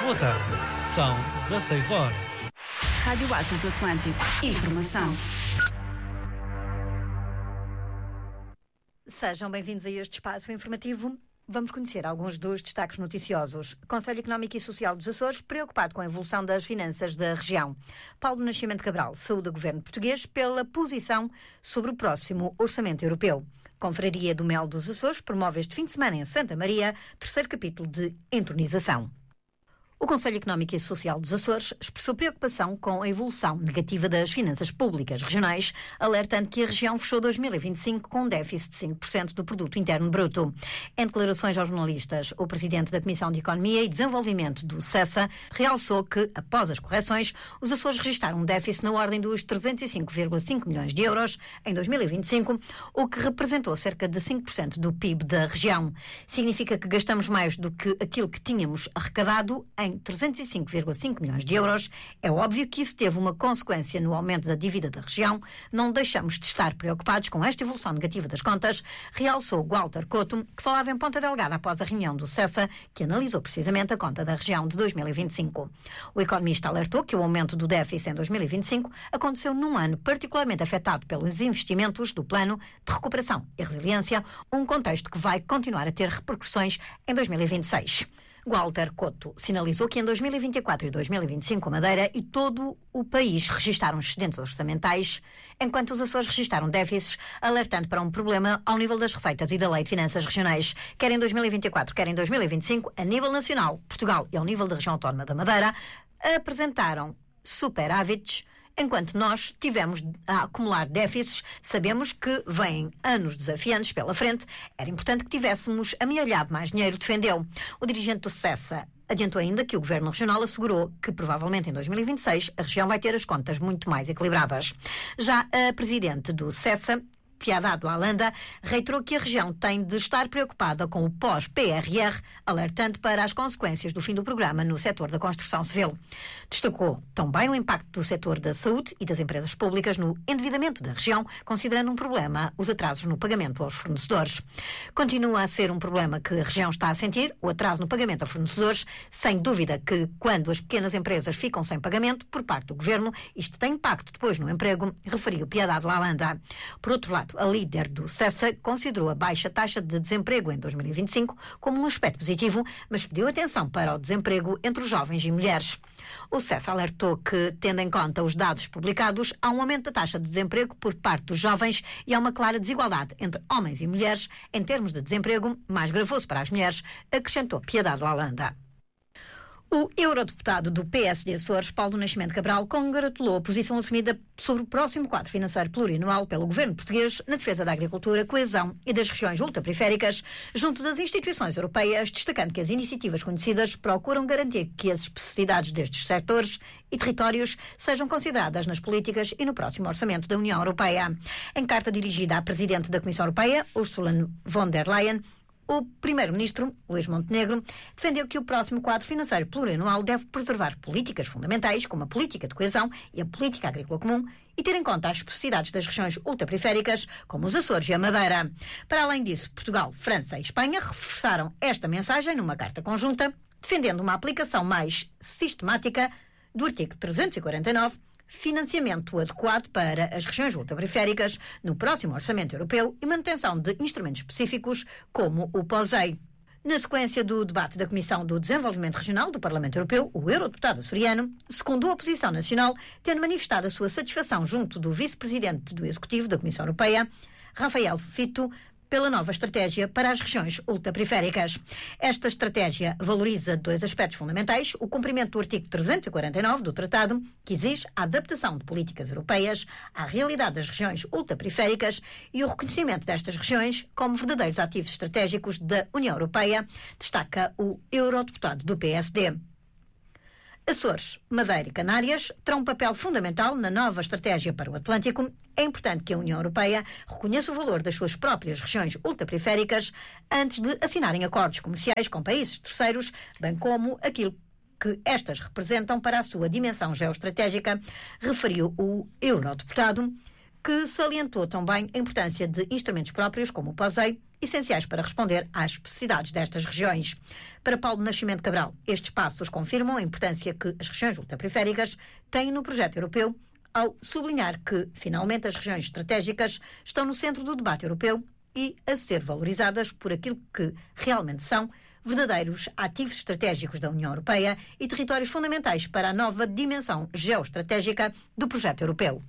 Boa tarde. São 16 horas. Rádio Oásis do Atlântico. Informação. Sejam bem-vindos a este espaço informativo. Vamos conhecer alguns dos destaques noticiosos. Conselho Económico e Social dos Açores, preocupado com a evolução das finanças da região. Paulo Nascimento Cabral saúda o governo português pela posição sobre o próximo orçamento europeu. Confraria do Mel dos Açores promove este fim de semana em Santa Maria, terceiro capítulo de entronização. O Conselho Económico e Social dos Açores expressou preocupação com a evolução negativa das finanças públicas regionais, alertando que a região fechou 2025 com um déficit de 5% do produto interno bruto. Em declarações aos jornalistas, o presidente da Comissão de Economia e Desenvolvimento do CESA realçou que, após as correções, os Açores registaram um déficit na ordem dos 305,5 milhões de euros em 2025, o que representou cerca de 5% do PIB da região. Significa que gastamos mais do que aquilo que tínhamos arrecadado em 305,5 milhões de euros. É óbvio que isso teve uma consequência no aumento da dívida da região. Não deixamos de estar preocupados com esta evolução negativa das contas, realçou Walter Couto, que falava em Ponta Delgada após a reunião do CESA, que analisou precisamente a conta da região de 2025. O economista alertou que o aumento do déficit em 2025 aconteceu num ano particularmente afetado pelos investimentos do Plano de Recuperação e Resiliência, um contexto que vai continuar a ter repercussões em 2026. Walter Couto sinalizou que em 2024 e 2025 a Madeira e todo o país registaram excedentes orçamentais, enquanto os Açores registaram déficits, alertando para um problema ao nível das receitas e da Lei de Finanças Regionais. Quer em 2024, quer em 2025, a nível nacional, Portugal e ao nível da região autónoma da Madeira, apresentaram superávites, enquanto nós tivemos a acumular déficits. Sabemos que vêm anos desafiantes pela frente. Era importante que tivéssemos amealhado mais dinheiro, defendeu. O dirigente do CESA adiantou ainda que o Governo Regional assegurou que, provavelmente em 2026, a região vai ter as contas muito mais equilibradas. Já a presidente do CESA, Piedade Lalanda, reiterou que a região tem de estar preocupada com o pós-PRR, alertando para as consequências do fim do programa no setor da construção civil. Destacou também o impacto do setor da saúde e das empresas públicas no endividamento da região, considerando um problema os atrasos no pagamento aos fornecedores. Continua a ser um problema que a região está a sentir, o atraso no pagamento a fornecedores, sem dúvida que quando as pequenas empresas ficam sem pagamento por parte do Governo, isto tem impacto depois no emprego, referiu Piedade Lalanda. Por outro lado, a líder do CESA considerou a baixa taxa de desemprego em 2025 como um aspecto positivo, mas pediu atenção para o desemprego entre os jovens e mulheres. O CESA alertou que, tendo em conta os dados publicados, há um aumento da taxa de desemprego por parte dos jovens e há uma clara desigualdade entre homens e mulheres em termos de desemprego, mais gravoso para as mulheres, acrescentou Piedade Lalanda. O eurodeputado do PSD Açores, Paulo Nascimento Cabral, congratulou a posição assumida sobre o próximo quadro financeiro plurianual pelo governo português na defesa da agricultura, coesão e das regiões ultraperiféricas, junto das instituições europeias, destacando que as iniciativas conhecidas procuram garantir que as especificidades destes setores e territórios sejam consideradas nas políticas e no próximo orçamento da União Europeia. Em carta dirigida à Presidente da Comissão Europeia, Ursula von der Leyen, o primeiro-ministro, Luís Montenegro, defendeu que o próximo quadro financeiro plurianual deve preservar políticas fundamentais, como a política de coesão e a política agrícola comum, e ter em conta as especificidades das regiões ultraperiféricas, como os Açores e a Madeira. Para além disso, Portugal, França e Espanha reforçaram esta mensagem numa carta conjunta, defendendo uma aplicação mais sistemática do artigo 349, financiamento adequado para as regiões ultraperiféricas no próximo orçamento europeu e manutenção de instrumentos específicos como o POSEI. Na sequência do debate da Comissão do Desenvolvimento Regional do Parlamento Europeu, o eurodeputado açoriano secundou a posição nacional, tendo manifestado a sua satisfação junto do vice-presidente do Executivo da Comissão Europeia, Rafael Fito, pela nova estratégia para as regiões ultraperiféricas. Esta estratégia valoriza dois aspectos fundamentais: o cumprimento do artigo 349 do Tratado, que exige a adaptação de políticas europeias à realidade das regiões ultraperiféricas, e o reconhecimento destas regiões como verdadeiros ativos estratégicos da União Europeia, destaca o eurodeputado do PSD. Açores, Madeira e Canárias terão um papel fundamental na nova estratégia para o Atlântico. É importante que a União Europeia reconheça o valor das suas próprias regiões ultraperiféricas antes de assinarem acordos comerciais com países terceiros, bem como aquilo que estas representam para a sua dimensão geoestratégica, referiu o eurodeputado, que salientou também a importância de instrumentos próprios, como o POSEI, essenciais para responder às especificidades destas regiões. Para Paulo Nascimento Cabral, estes passos confirmam a importância que as regiões ultraperiféricas têm no projeto europeu, ao sublinhar que, finalmente, as regiões estratégicas estão no centro do debate europeu e a ser valorizadas por aquilo que realmente são, verdadeiros ativos estratégicos da União Europeia e territórios fundamentais para a nova dimensão geoestratégica do projeto europeu.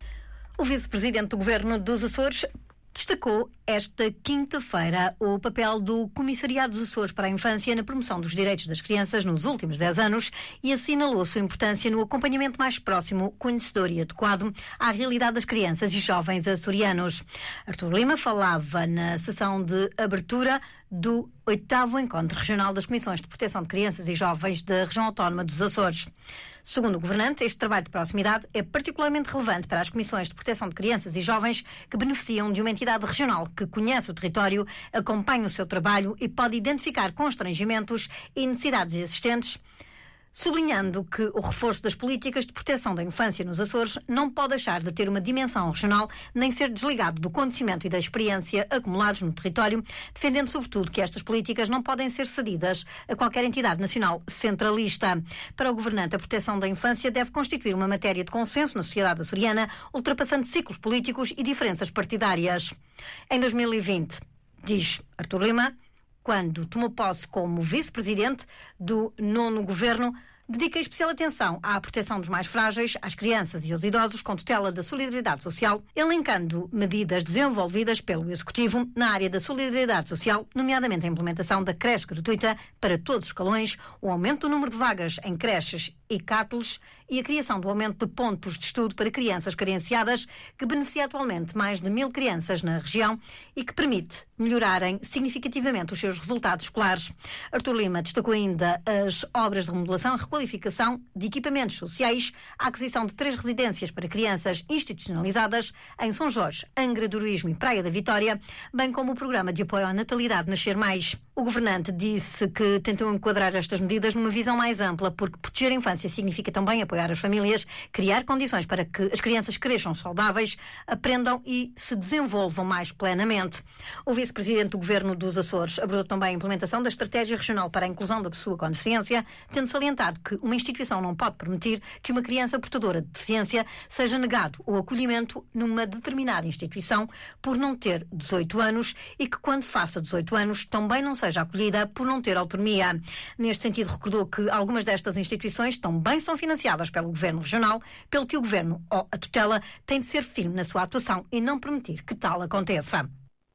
O vice-presidente do Governo dos Açores destacou esta quinta-feira o papel do Comissariado dos Açores para a Infância na promoção dos direitos das crianças nos últimos 10 anos e assinalou a sua importância no acompanhamento mais próximo, conhecedor e adequado à realidade das crianças e jovens açorianos. Artur Lima falava na sessão de abertura do 8º Encontro Regional das Comissões de Proteção de Crianças e Jovens da Região Autónoma dos Açores. Segundo o governante, este trabalho de proximidade é particularmente relevante para as Comissões de Proteção de Crianças e Jovens que beneficiam de uma entidade regional que conhece o território, acompanha o seu trabalho e pode identificar constrangimentos e necessidades existentes, sublinhando que o reforço das políticas de proteção da infância nos Açores não pode deixar de ter uma dimensão regional nem ser desligado do conhecimento e da experiência acumulados no território, defendendo sobretudo que estas políticas não podem ser cedidas a qualquer entidade nacional centralista. Para o governante, a proteção da infância deve constituir uma matéria de consenso na sociedade açoriana, ultrapassando ciclos políticos e diferenças partidárias. Em 2020, diz Artur Lima, quando tomou posse como vice-presidente do 9º Governo, dedica especial atenção à proteção dos mais frágeis, às crianças e aos idosos, com tutela da solidariedade social, elencando medidas desenvolvidas pelo Executivo na área da solidariedade social, nomeadamente a implementação da creche gratuita para todos os escalões, o aumento do número de vagas em creches e cáteles e a criação do aumento de pontos de estudo para crianças carenciadas, que beneficia atualmente mais de 1000 crianças na região e que permite melhorarem significativamente os seus resultados escolares. Artur Lima destacou ainda as obras de remodelação e requalificação de equipamentos sociais, a aquisição de 3 residências para crianças institucionalizadas em São Jorge, Angra do Heroísmo e Praia da Vitória, bem como o programa de apoio à natalidade Nascer Mais. O governante disse que tentou enquadrar estas medidas numa visão mais ampla, porque proteger a infância significa também apoiar as famílias, criar condições para que as crianças cresçam saudáveis, aprendam e se desenvolvam mais plenamente. O vice-presidente do Governo dos Açores abordou também a implementação da Estratégia Regional para a Inclusão da Pessoa com Deficiência, tendo salientado que uma instituição não pode permitir que uma criança portadora de deficiência seja negado o acolhimento numa determinada instituição por não ter 18 anos e que, quando faça 18 anos, também não seja acolhida por não ter autonomia. Neste sentido, recordou que algumas destas instituições também são financiadas pelo Governo Regional, pelo que o Governo ou a tutela tem de ser firme na sua atuação e não permitir que tal aconteça.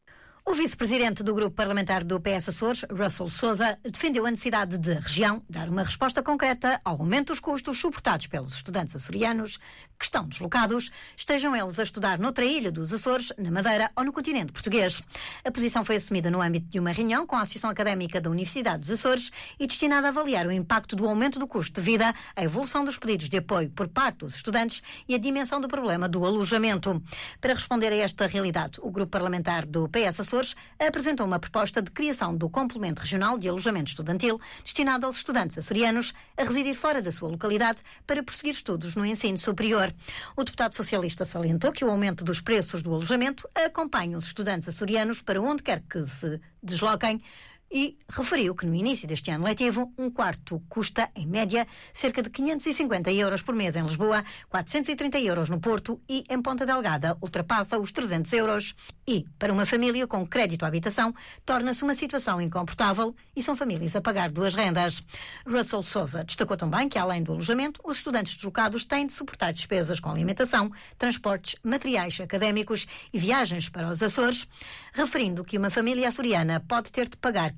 O vice-presidente do grupo parlamentar do PS Açores, Russell Souza, defendeu a necessidade de a região dar uma resposta concreta ao aumento dos custos suportados pelos estudantes açorianos que estão deslocados, estejam eles a estudar noutra ilha dos Açores, na Madeira ou no continente português. A posição foi assumida no âmbito de uma reunião com a Associação Académica da Universidade dos Açores e destinada a avaliar o impacto do aumento do custo de vida, a evolução dos pedidos de apoio por parte dos estudantes e a dimensão do problema do alojamento. Para responder a esta realidade, o grupo parlamentar do PS Açores apresentou uma proposta de criação do complemento regional de alojamento estudantil destinado aos estudantes açorianos a residir fora da sua localidade para prosseguir estudos no ensino superior. O deputado socialista salientou que o aumento dos preços do alojamento acompanha os estudantes açorianos para onde quer que se desloquem e referiu que no início deste ano letivo, um quarto custa, em média, cerca de 550 euros por mês em Lisboa, 430 euros no Porto e em Ponta Delgada ultrapassa os 300 euros. E, para uma família com crédito à habitação, torna-se uma situação incomportável e são famílias a pagar 2 rendas. Russell Souza destacou também que, além do alojamento, os estudantes deslocados têm de suportar despesas com alimentação, transportes, materiais académicos e viagens para os Açores, referindo que uma família açoriana pode ter de pagar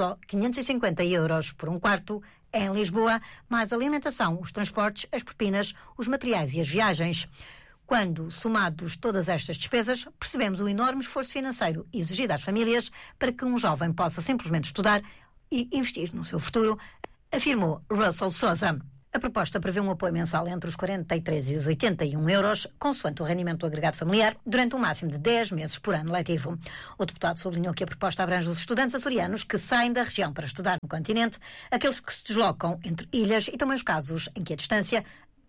550 euros por um quarto em Lisboa, mais a alimentação, os transportes, as propinas, os materiais e as viagens. Quando somados todas estas despesas, percebemos o enorme esforço financeiro exigido às famílias para que um jovem possa simplesmente estudar e investir no seu futuro, afirmou Russell Souza. A proposta prevê um apoio mensal entre os 43 e os 81 euros, consoante o rendimento do agregado familiar, durante um máximo de 10 meses por ano letivo. O deputado sublinhou que a proposta abrange os estudantes açorianos que saem da região para estudar no continente, aqueles que se deslocam entre ilhas e também os casos em que a distância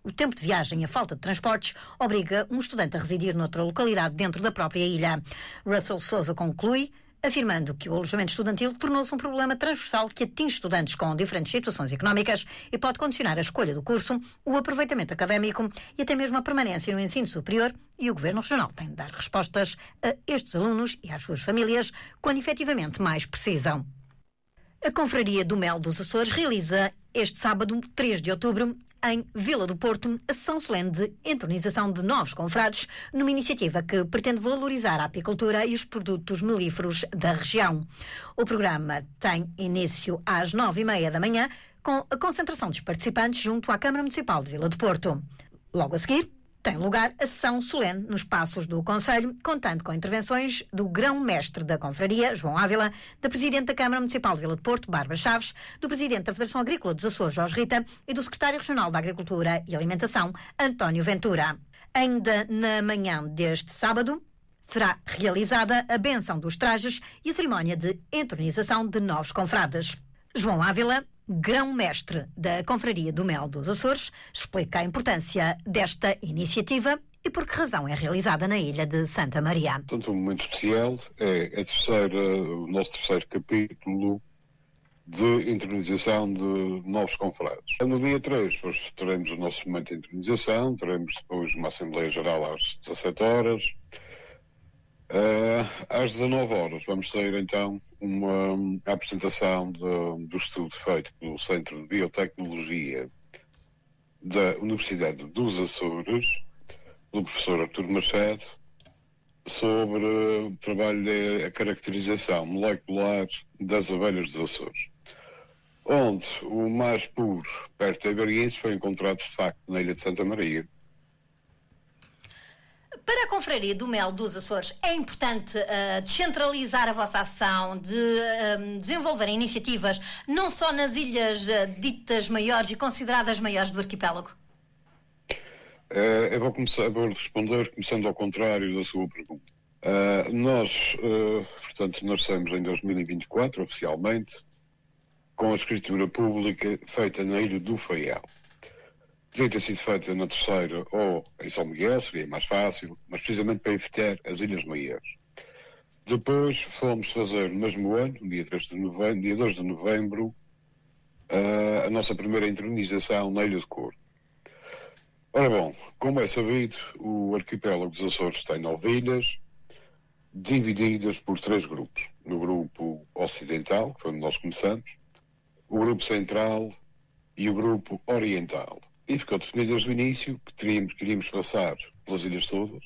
o tempo de viagem e a falta de transportes obriga um estudante a residir noutra localidade dentro da própria ilha. Russell Souza conclui, afirmando que o alojamento estudantil tornou-se um problema transversal que atinge estudantes com diferentes situações económicas e pode condicionar a escolha do curso, o aproveitamento académico e até mesmo a permanência no ensino superior, e o Governo Regional tem de dar respostas a estes alunos e às suas famílias quando efetivamente mais precisam. A Confraria do Mel dos Açores realiza este sábado, 3 de outubro, em Vila do Porto, a sessão solene de entronização de novos confrades, numa iniciativa que pretende valorizar a apicultura e os produtos melíferos da região. O programa tem início às 9h30 da manhã, com a concentração dos participantes junto à Câmara Municipal de Vila do Porto. Logo a seguir, tem lugar a sessão solene nos Passos do Conselho, contando com intervenções do grão-mestre da Confraria, João Ávila, da Presidente da Câmara Municipal de Vila do Porto, Bárbara Chaves, do Presidente da Federação Agrícola dos Açores, Jorge Rita, e do Secretário Regional da Agricultura e Alimentação, António Ventura. Ainda na manhã deste sábado, será realizada a benção dos trajes e a cerimónia de entronização de novos confrades. João Ávila, grão-mestre da Confraria do Mel dos Açores, explica a importância desta iniciativa e por que razão é realizada na ilha de Santa Maria. Portanto, um momento especial é o nosso terceiro capítulo de entronização de novos confrades. No dia 3, teremos o nosso momento de entronização, teremos depois uma Assembleia Geral às 17 horas. Às 19 horas vamos ter então uma apresentação do estudo feito pelo Centro de Biotecnologia da Universidade dos Açores, pelo professor Artur Machado, sobre o trabalho da caracterização molecular das abelhas dos Açores, onde o mais puro, perto de Iberguenses, foi encontrado de facto na ilha de Santa Maria. Para a Confraria do Mel dos Açores, é importante descentralizar a vossa ação, desenvolver iniciativas não só nas ilhas ditas maiores e consideradas maiores do arquipélago? Eu vou responder começando ao contrário da sua pergunta. Nós nascemos em 2024, oficialmente, com a escritura pública feita na Ilha do Faial. Devia ter sido feita na terceira ou em São Miguel, seria mais fácil, mas precisamente para evitar as Ilhas Maiores. Depois fomos fazer no mesmo ano, no dia 2 de novembro, a nossa primeira entronização na Ilha de Corvo. Ora bom, como é sabido, o arquipélago dos Açores tem 9 ilhas, divididas por 3 grupos. No grupo ocidental, que foi onde nós começamos, o grupo central e o grupo oriental. E ficou definido desde o início que queríamos passar pelas ilhas todas.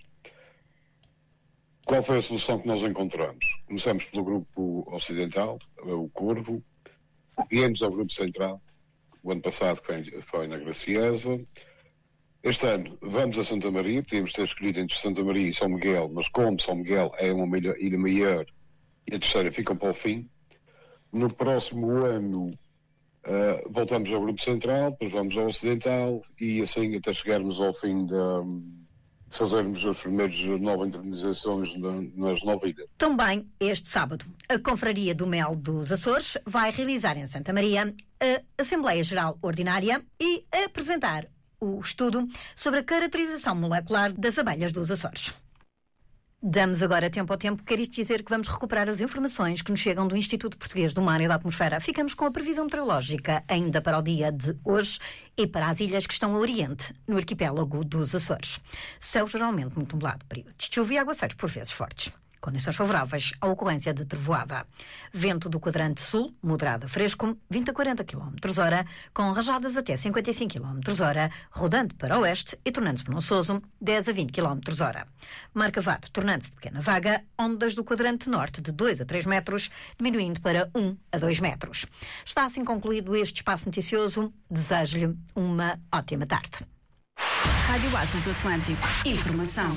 Qual foi a solução que nós encontramos? Começamos pelo grupo ocidental, o Corvo, viemos ao grupo central, o ano passado foi na Graciosa. Este ano vamos a Santa Maria, podíamos ter escolhido entre Santa Maria e São Miguel, mas como São Miguel é uma ilha maior e a terceira fica para o fim, no próximo ano voltamos ao grupo central, depois vamos ao ocidental e assim até chegarmos ao fim de fazermos as primeiras 9 entronizações nas 9 ilhas. Também este sábado, a Confraria do Mel dos Açores vai realizar em Santa Maria a Assembleia Geral Ordinária e apresentar o estudo sobre a caracterização molecular das abelhas dos Açores. Damos agora tempo ao tempo, quer isto dizer que vamos recuperar as informações que nos chegam do Instituto Português do Mar e da Atmosfera. Ficamos com a previsão meteorológica ainda para o dia de hoje e para as ilhas que estão a oriente, no arquipélago dos Açores. Céu geralmente muito nublado, períodos de chuva e aguaceiros por vezes fortes. Condições favoráveis à ocorrência de trevoada. Vento do quadrante sul, moderado a fresco, 20 a 40 km/h, com rajadas até 55 km/h, rodando para o oeste e tornando-se penososo, 10 a 20 km/h. Mar Cavado, tornando-se de pequena vaga, ondas do quadrante norte de 2 a 3 metros, diminuindo para 1 a 2 metros. Está assim concluído este espaço noticioso. Desejo-lhe uma ótima tarde. Rádio Oásis do Atlântico. Informação.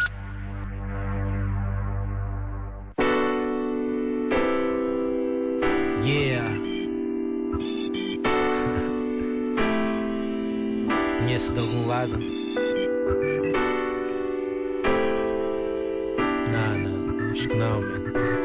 Yeah. Conhece de algum lado? Não, acho que não, meu.